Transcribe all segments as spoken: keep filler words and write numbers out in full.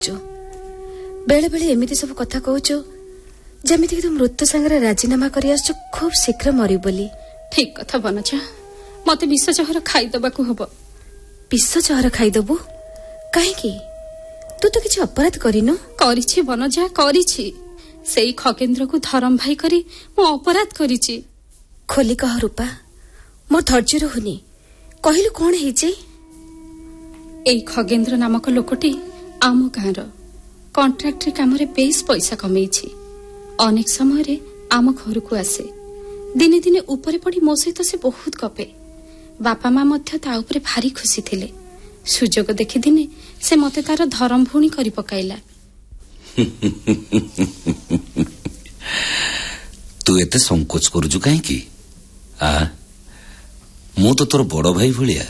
बेले बेले एमिति सब कथा कहूचु जेमिति कि तुम मृत्यु संगे राजीनामा करी आसु खूब शीघ्र मरी बोली। ठीक कथा बनजा मते विष जहर खाई दबाकू हबो। विष जहर खाई दबु काहेकी? तू तो किछि अपराध करिनु। करिछि बनजा करिछि। सेई खगेन्द्र को धरम भाई करी मो अपराध करिछि। खोली कह रूपा, मोर धैर्य रहुनी। कहिलु कोन हेछि? एई खगेन्द्र नामक लोकटी आम गाँर कॉन्ट्रैक्टर काम रे बेस पैसा कमेछि। अनेक समय रे आम घर को आसे। दिने दिने ऊपर पड़ी मो सहित से बहुत गपे। बापा माँ मध्य ता ऊपर भारी खुशी थिले। सुजोग देखि दिने से मते तार धरम भूणी करी पकाइला। तू एते संकोच करूजु काहे की? आ मु तो तोर बड़ भाई भलिया।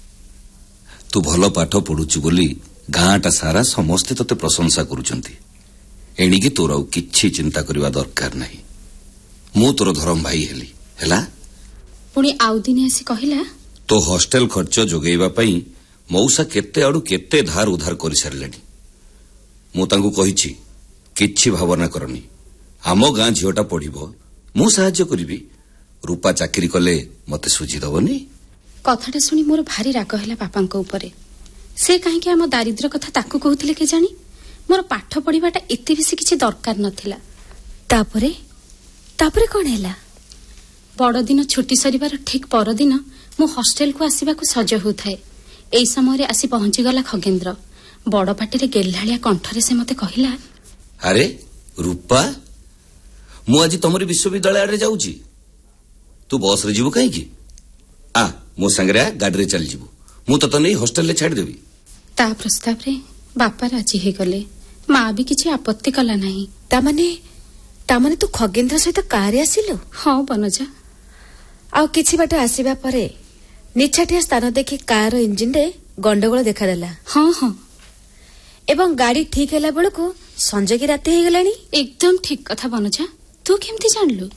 तू भल पाठ पढुचु बोली गाँटा सारा समस्ते तते प्रशंसा करूचंती। एणिकी तोर आउ किछि चिंता करिवा दरकार नहीं। मु तोर धरम भाई हेली हैला। पुणी आउ दिने आसी कहिला तो हॉस्टेल खर्च जोगेइबा पई मौसा केते आडू केते धार उधार करि सारलेनी। मु तांगु कहिछि किछि भावना करनी। आम गाँ झियोटा पढिबो मु सहाय्य करिबी। रूपा चाकरी कले मते सुझी दबनी। कथाटा सुनी मोर भारी राग हैला बापांक उपरे। से काहे कि हम दारिद्र कथा ताकू कहउथिले के जानी। मोर पाठ पढिबाटा एते बेसी किछि दरकार नथिला। तापरे तापरे कोन हैला? बड़ दिन छुट्टी सरीबार ठीक पर दिन मु हॉस्टेल को आसीबा को सज होथाए। एई समय रे आसी पहुंची गला खगेन्द्र। बड़ पाटी रे गेल्हालिया कंठरे से मते कहिला, अरे रूपा मु आज तमरी विश्वविद्यालय रे जाउची। तू बस रे जीवु काहे की? आ मो संगरे गाड़ी रे चल जीवु। मु तो तने हॉस्टेल ले छाड़ देबी। ता प्रस्ताव रे बापा राजी हे गले। मां भी किछि आपत्ति कला नाही। ता माने ता माने तू खगेन्द्र सहित कार आसिलु? हां बनजा। आ किछि बाट आसीबा परे निछाटिया स्थान देखि कार इंजिन रे गंडगोल देखा देला। हां हां एवं गाड़ी ठीक हैला बेलको संजय की राती हे गलानी। एकदम ठीक कथा बनजा। तू केमती जानलु?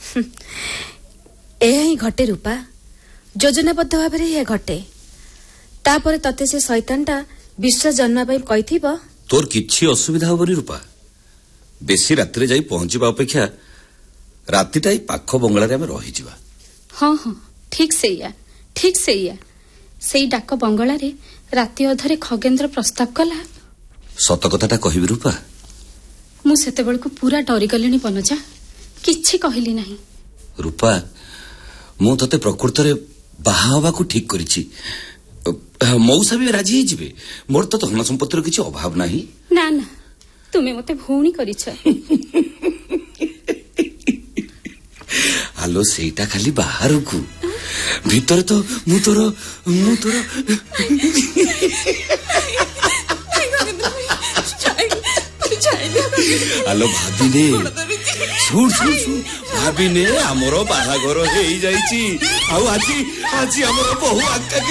एहा ही घटे रूपा। योजनाबद्ध भाव रे हे घटे। तापरे तते से शैतानटा विश्वास जन्मा पई कहिथिबो। तोर किछि असुविधा होबनी रूपा। बेसी रात्रि जाई पहुंचीबा अपेक्षा रातिटाई पाख बंगला रे हम रही जिबा। हां हां ठीक सेया ठीक सेया। सेई डाक बंगला रे राति अधरे खगेन्द्र प्रस्ताव कला। सत कथाटा कहिबी रूपा। मु सेते बेल को पूरा डरी गलेनी बनजा। किछि कहिली नाही। रूपा मु तते प्रकृत रे बाहा हवा को ठीक करिछि। मौसा भी राजी ही जिबे। मोर तो धन संपत्तिर किछि अभाव नाही। ना ना तुमे मते भौणी करिछ। आलो सेटा खाली बाहर को भीतर तो मु तोर मु तोर आलो भाबिने सुन सुन सुन भाबिने हमरो बाहाघर हेई जाईची। आ आज आज हमरो बहु आका